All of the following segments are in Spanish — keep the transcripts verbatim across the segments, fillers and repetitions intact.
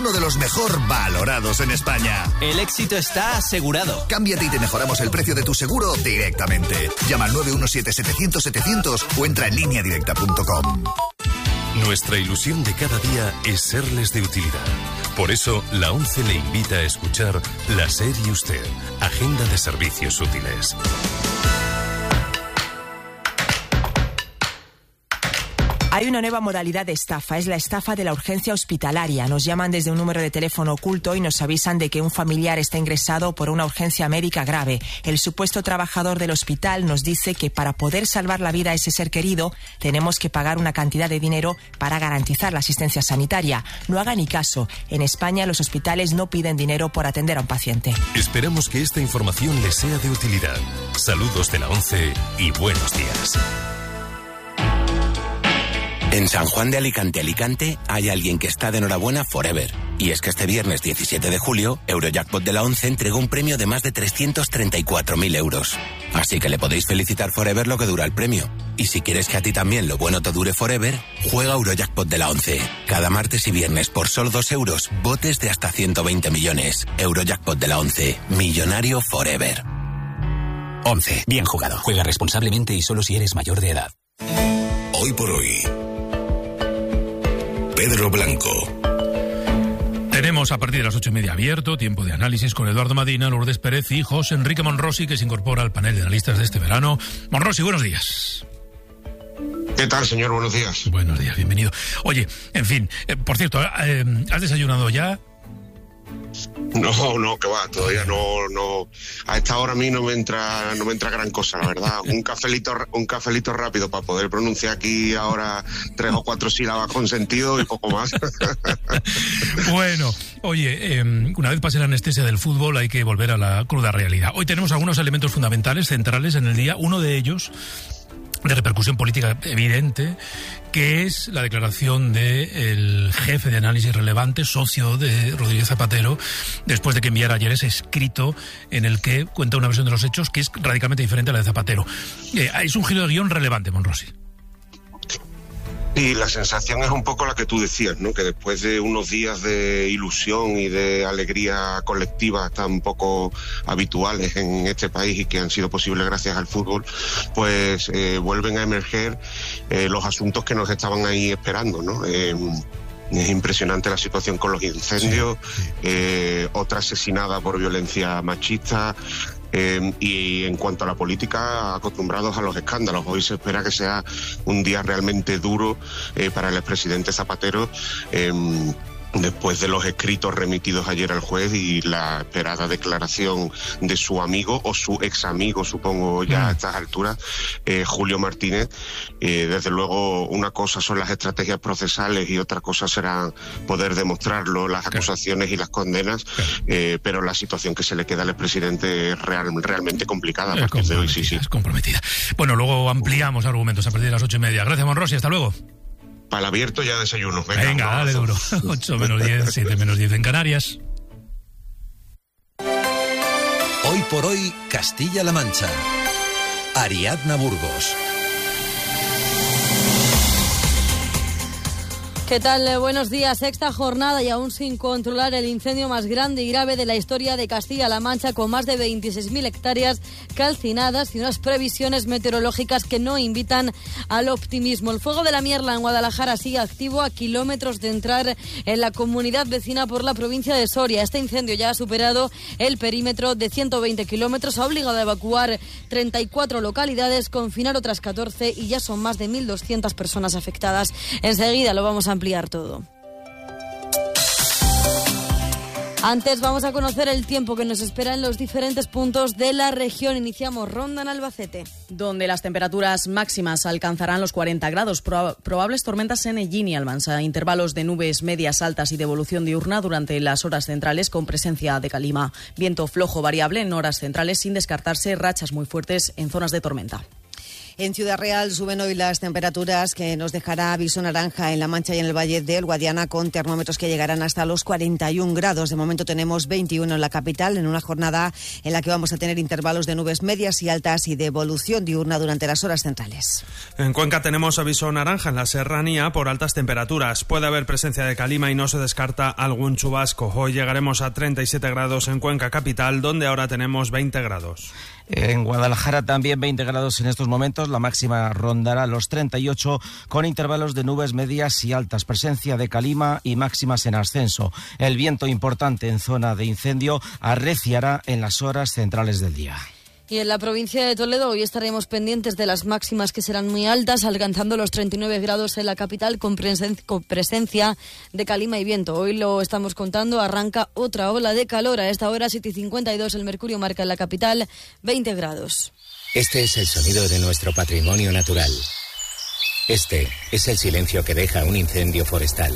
Uno de los mejor valorados en España. El éxito está asegurado. Cámbiate y te mejoramos el precio de tu seguro directamente. Llama al nueve uno siete setecientos setecientos o entra en línea directa punto com. Nuestra ilusión de cada día es serles de utilidad. Por eso, la ONCE le invita a escuchar La SER y Usted, Agenda de Servicios Útiles. Hay una nueva modalidad de estafa, es la estafa de la urgencia hospitalaria. Nos llaman desde un número de teléfono oculto y nos avisan de que un familiar está ingresado por una urgencia médica grave. El supuesto trabajador del hospital nos dice que para poder salvar la vida a ese ser querido tenemos que pagar una cantidad de dinero para garantizar la asistencia sanitaria. No haga ni caso. En España los hospitales no piden dinero por atender a un paciente. Esperamos que esta información les sea de utilidad. Saludos de la ONCE y buenos días. En San Juan de Alicante, Alicante, hay alguien que está de enhorabuena forever. Y es que este viernes diecisiete de julio, Eurojackpot de la ONCE entregó un premio de más de trescientos treinta y cuatro mil euros. Así que le podéis felicitar forever lo que dura el premio. Y si quieres que a ti también lo bueno te dure forever, juega Eurojackpot de la ONCE. Cada martes y viernes por solo dos euros, botes de hasta ciento veinte millones. Eurojackpot de la ONCE, millonario forever. ONCE, bien jugado. Juega responsablemente y solo si eres mayor de edad. Hoy por hoy, Pedro Blanco. Tenemos a partir de las ocho y media abierto, tiempo de análisis con Eduardo Madina, Lourdes Pérez y José Enrique Monrosi, que se incorpora al panel de analistas de este verano. Monrosi, buenos días. ¿Qué tal, señor? Buenos días. Buenos días, bienvenido. Oye, en fin, eh, por cierto, eh, ¿has desayunado ya? No, no, que va, todavía no, no. A esta hora a mí no me entra, no me entra gran cosa, la verdad. Un cafelito, un cafelito rápido para poder pronunciar aquí ahora tres o cuatro sílabas con sentido y poco más. Bueno, oye, eh, una vez pase la anestesia del fútbol hay que volver a la cruda realidad. Hoy tenemos algunos elementos fundamentales, centrales en el día. Uno de ellos, de repercusión política evidente, que es la declaración del jefe de análisis relevante, socio de Rodríguez Zapatero, después de que enviara ayer ese escrito en el que cuenta una versión de los hechos que es radicalmente diferente a la de Zapatero. Eh, es un giro de guión relevante, Monrosi. Y la sensación es un poco la que tú decías, ¿no? Que después de unos días de ilusión y de alegría colectiva tan poco habituales en este país y que han sido posibles gracias al fútbol, pues eh, vuelven a emerger eh, los asuntos que nos estaban ahí esperando, ¿no? Eh, Es impresionante la situación con los incendios, sí, sí. Eh, otra asesinada por violencia machista. Eh, y en cuanto a la política, acostumbrados a los escándalos. Hoy se espera que sea un día realmente duro eh, para el expresidente Zapatero, eh, después de los escritos remitidos ayer al juez y la esperada declaración de su amigo o su ex amigo, supongo ya a estas alturas, eh, Julio Martínez. Eh, desde luego, una cosa son las estrategias procesales y otra cosa será poder demostrarlo, las acusaciones y las condenas, eh, pero la situación que se le queda al expresidente es real, realmente complicada a partir de hoy. Sí, sí. Es comprometida. Bueno, luego ampliamos argumentos a partir de las ocho y media. Gracias, Monrosi. Hasta luego. Para el abierto ya desayuno. Venga, Venga dale duro. ocho menos diez, siete menos diez en Canarias. Hoy por hoy, Castilla-La Mancha. Ariadna Burgos. ¿Qué tal? Buenos días. Sexta jornada y aún sin controlar el incendio más grande y grave de la historia de Castilla-La Mancha, con más de veintiséis mil hectáreas calcinadas y unas previsiones meteorológicas que no invitan al optimismo. El fuego de la Mierla en Guadalajara sigue activo a kilómetros de entrar en la comunidad vecina por la provincia de Soria. Este incendio ya ha superado el perímetro de ciento veinte kilómetros, ha obligado a evacuar treinta y cuatro localidades, confinar otras catorce y ya son más de mil doscientas personas afectadas. Enseguida lo vamos a ampliar todo. Antes vamos a conocer el tiempo que nos espera en los diferentes puntos de la región. Iniciamos ronda en Albacete, donde las temperaturas máximas alcanzarán los cuarenta grados. Pro- probables tormentas en Ellín y Almansa. Intervalos de nubes medias altas y de evolución diurna durante las horas centrales con presencia de calima. Viento flojo variable en horas centrales sin descartarse rachas muy fuertes en zonas de tormenta. En Ciudad Real suben hoy las temperaturas, que nos dejará aviso naranja en La Mancha y en el Valle del Guadiana, con termómetros que llegarán hasta los cuarenta y un grados. De momento tenemos veintiuno en la capital, en una jornada en la que vamos a tener intervalos de nubes medias y altas y de evolución diurna durante las horas centrales. En Cuenca tenemos aviso naranja en la serranía por altas temperaturas. Puede haber presencia de calima y no se descarta algún chubasco. Hoy llegaremos a treinta y siete grados en Cuenca capital, donde ahora tenemos veinte grados. En Guadalajara también veinte grados en estos momentos, la máxima rondará los treinta y ocho con intervalos de nubes medias y altas, presencia de calima y máximas en ascenso. El viento importante en zona de incendio arreciará en las horas centrales del día. Y en la provincia de Toledo hoy estaremos pendientes de las máximas, que serán muy altas, alcanzando los treinta y nueve grados en la capital, con, presen- con presencia de calima y viento. Hoy lo estamos contando, arranca otra ola de calor. A esta hora, siete y cincuenta y dos, el mercurio marca en la capital veinte grados. Este es el sonido de nuestro patrimonio natural. Este es el silencio que deja un incendio forestal.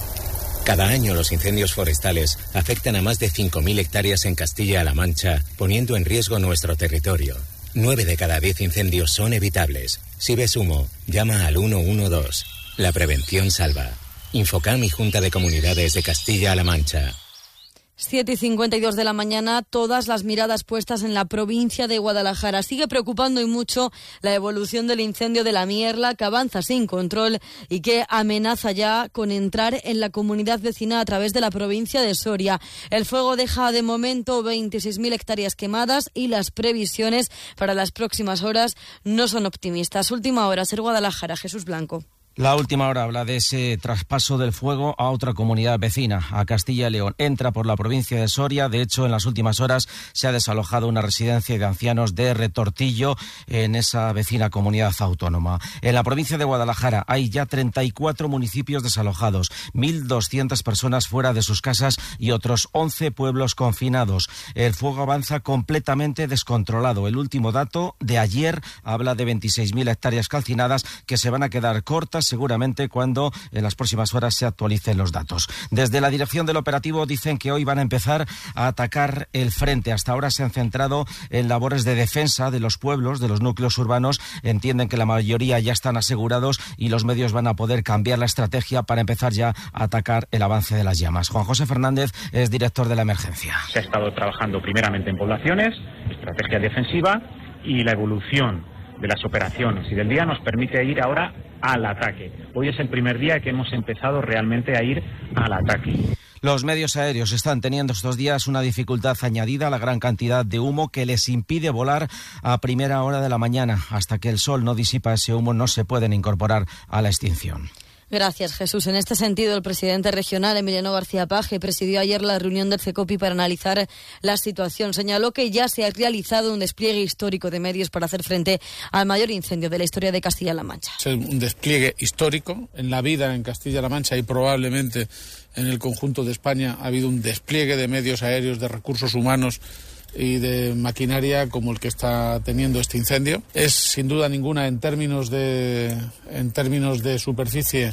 Cada año los incendios forestales afectan a más de cinco mil hectáreas en Castilla-La Mancha, poniendo en riesgo nuestro territorio. Nueve de cada diez incendios son evitables. Si ves humo, llama al uno uno dos. La prevención salva. Infocam y Junta de Comunidades de Castilla-La Mancha. siete y cincuenta y dos de la mañana, todas las miradas puestas en la provincia de Guadalajara. Sigue preocupando y mucho la evolución del incendio de la Mierla, que avanza sin control y que amenaza ya con entrar en la comunidad vecina a través de la provincia de Soria. El fuego deja de momento veintiséis mil hectáreas quemadas y las previsiones para las próximas horas no son optimistas. Última hora, Ser Guadalajara, Jesús Blanco. La última hora habla de ese traspaso del fuego a otra comunidad vecina, a Castilla y León. Entra por la provincia de Soria. De hecho, en las últimas horas se ha desalojado una residencia de ancianos de Retortillo, en esa vecina comunidad autónoma. En la provincia de Guadalajara hay ya treinta y cuatro municipios desalojados, mil doscientas personas fuera de sus casas y otros once pueblos confinados. El fuego avanza completamente descontrolado. El último dato de ayer habla de veintiséis mil hectáreas calcinadas, que se van a quedar cortas seguramente cuando en las próximas horas se actualicen los datos. Desde la dirección del operativo dicen que hoy van a empezar a atacar el frente. Hasta ahora se han centrado en labores de defensa de los pueblos, de los núcleos urbanos. Entienden que la mayoría ya están asegurados y los medios van a poder cambiar la estrategia para empezar ya a atacar el avance de las llamas. Juan José Fernández es director de la emergencia. Se ha estado trabajando primeramente en poblaciones, estrategia defensiva, y la evolución de las operaciones y del día nos permite ir ahora al ataque. Hoy es el primer día que hemos empezado realmente a ir al ataque. Los medios aéreos están teniendo estos días una dificultad añadida a la gran cantidad de humo que les impide volar a primera hora de la mañana. Hasta que el sol no disipa ese humo, no se pueden incorporar a la extinción. Gracias, Jesús. En este sentido, el presidente regional, Emiliano García Paje, presidió ayer la reunión del CECOPI para analizar la situación. Señaló que ya se ha realizado un despliegue histórico de medios para hacer frente al mayor incendio de la historia de Castilla-La Mancha. Es un despliegue histórico en la vida en Castilla-La Mancha y probablemente en el conjunto de España. Ha habido un despliegue de medios aéreos, de recursos humanos y de maquinaria como el que está teniendo este incendio. Es sin duda ninguna, en términos de en términos de superficie,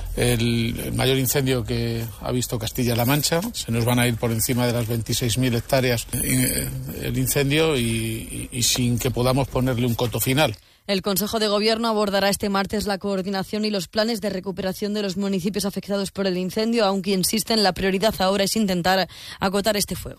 el, el mayor incendio que ha visto Castilla-La Mancha. Se nos van a ir por encima de las veintiséis mil hectáreas el incendio y, y, y sin que podamos ponerle un coto final. El Consejo de Gobierno abordará este martes la coordinación y los planes de recuperación de los municipios afectados por el incendio, aunque insisten, la prioridad ahora es intentar acotar este fuego.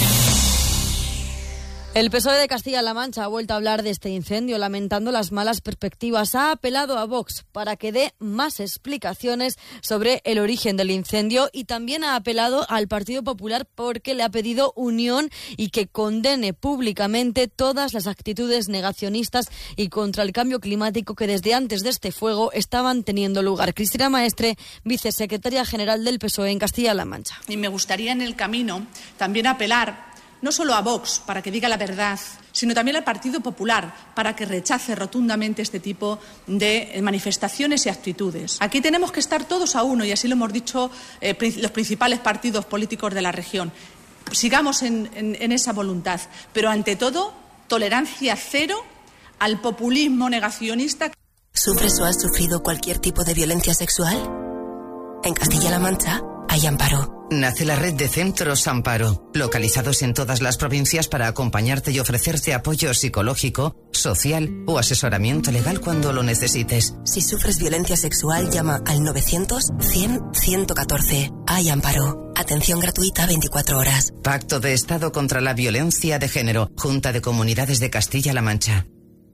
El P S O E de Castilla-La Mancha ha vuelto a hablar de este incendio, lamentando las malas perspectivas. Ha apelado a Vox para que dé más explicaciones sobre el origen del incendio y también ha apelado al Partido Popular porque le ha pedido unión y que condene públicamente todas las actitudes negacionistas y contra el cambio climático que desde antes de este fuego estaban teniendo lugar. Cristina Maestre, vicesecretaria general del P S O E en Castilla-La Mancha. Y me gustaría en el camino también apelar no solo a Vox para que diga la verdad, sino también al Partido Popular para que rechace rotundamente este tipo de manifestaciones y actitudes. Aquí tenemos que estar todos a uno y así lo hemos dicho eh, los principales partidos políticos de la región. Sigamos en, en, en esa voluntad, pero ante todo, tolerancia cero al populismo negacionista. ¿Sufres o has sufrido cualquier tipo de violencia sexual? En Castilla-La Mancha hay amparo. nace la red de Centros Amparo, localizados en todas las provincias para acompañarte y ofrecerte apoyo psicológico, social o asesoramiento legal cuando lo necesites. Si sufres violencia sexual, llama al novecientos, cien, ciento catorce. Hay Amparo. Atención gratuita veinticuatro horas. Pacto de Estado contra la Violencia de Género. Junta de Comunidades de Castilla-La Mancha.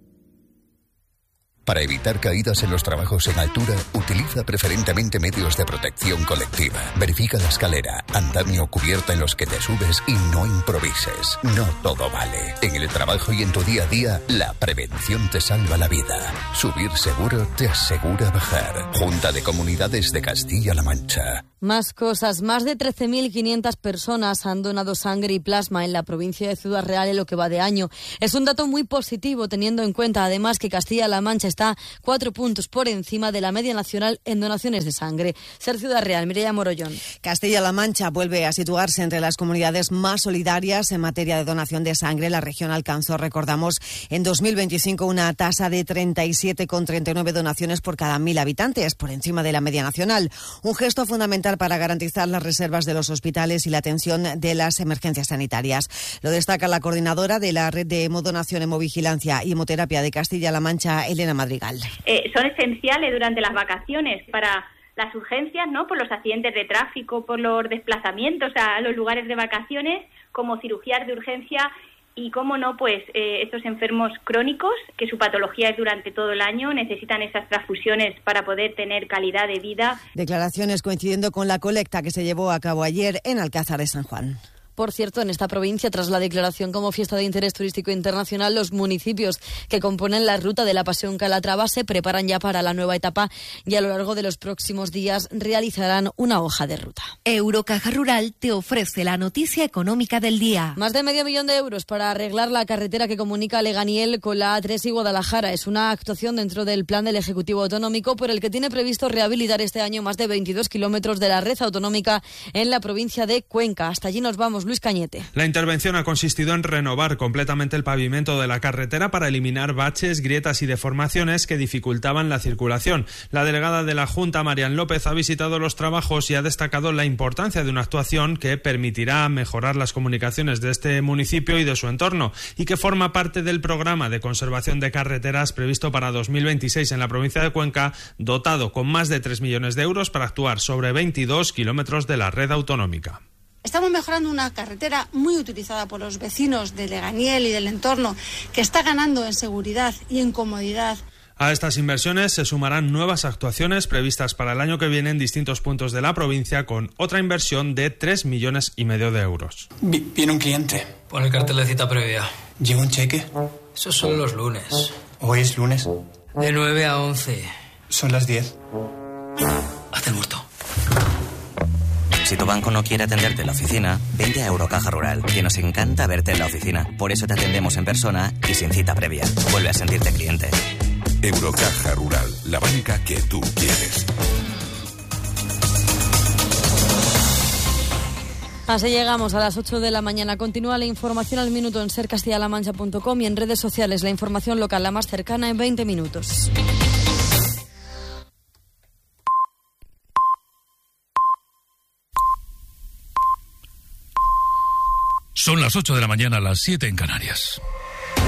Para evitar caídas en los trabajos en altura, utiliza preferentemente medios de protección colectiva. Verifica la escalera, andamio o cubierta en los que te subes y no improvises. No todo vale. En el trabajo y en tu día a día, la prevención te salva la vida. Subir seguro te asegura bajar. Junta de Comunidades de Castilla-La Mancha. Más cosas. Más de trece mil quinientas personas han donado sangre y plasma en la provincia de Ciudad Real en lo que va de año. Es un dato muy positivo, teniendo en cuenta además que Castilla-La Mancha está cuatro puntos por encima de la media nacional en donaciones de sangre. Ser Ciudad Real, Mireia Morollón. Castilla-La Mancha vuelve a situarse entre las comunidades más solidarias en materia de donación de sangre. La región alcanzó, recordamos, en dos mil veinticinco una tasa de treinta y siete coma treinta y nueve donaciones por cada mil habitantes, por encima de la media nacional. Un gesto fundamental para garantizar las reservas de los hospitales y la atención de las emergencias sanitarias. Lo destaca la coordinadora de la red de hemodonación, hemovigilancia y hemoterapia de Castilla-La Mancha, Elena Madrigal. Eh, son esenciales durante las vacaciones para las urgencias, ¿no? Por los accidentes de tráfico, por los desplazamientos a los lugares de vacaciones, como cirugías de urgencia. Y, cómo no, pues eh, estos enfermos crónicos, que su patología es durante todo el año, necesitan esas transfusiones para poder tener calidad de vida. Declaraciones coincidiendo con la colecta que se llevó a cabo ayer en Alcázar de San Juan. Por cierto, en esta provincia, tras la declaración como fiesta de interés turístico internacional, los municipios que componen la ruta de la Pasión Calatrava se preparan ya para la nueva etapa y a lo largo de los próximos días realizarán una hoja de ruta. Eurocaja Rural te ofrece la noticia económica del día. Más de medio millón de euros para arreglar la carretera que comunica Leganiel con la A tres y Guadalajara. Es una actuación dentro del plan del Ejecutivo Autonómico por el que tiene previsto rehabilitar este año más de veintidós kilómetros de la red autonómica en la provincia de Cuenca. Hasta allí nos vamos. Luis Cañete. La intervención ha consistido en renovar completamente el pavimento de la carretera para eliminar baches, grietas y deformaciones que dificultaban la circulación. La delegada de la Junta, Marian López, ha visitado los trabajos y ha destacado la importancia de una actuación que permitirá mejorar las comunicaciones de este municipio y de su entorno y que forma parte del programa de conservación de carreteras previsto para dos mil veintiséis en la provincia de Cuenca, dotado con más de tres millones de euros para actuar sobre veintidós kilómetros de la red autonómica. Estamos mejorando una carretera muy utilizada por los vecinos de Leganiel y del entorno, que está ganando en seguridad y en comodidad. A estas inversiones se sumarán nuevas actuaciones previstas para el año que viene en distintos puntos de la provincia, con otra inversión de tres millones y medio de euros. Viene un cliente. Pon el cartel de cita previa. ¿Llega un cheque? Esos son los lunes. ¿Hoy es lunes? De nueve a once. Son las diez. Haz el muerto. Si tu banco no quiere atenderte en la oficina, vente a Eurocaja Rural, que nos encanta verte en la oficina. Por eso te atendemos en persona y sin cita previa. Vuelve a sentirte cliente. Eurocaja Rural, la banca que tú quieres. Así llegamos a las ocho de la mañana. Continúa la información al minuto en ser castilla la mancha punto com y en redes sociales. La información local la más cercana en veinte minutos. Son las ocho de la mañana, las siete en Canarias.